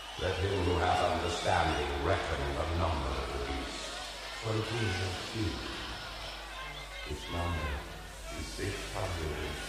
Let him who has understanding reckon the number of the beast, for it is a few. Its number is 666.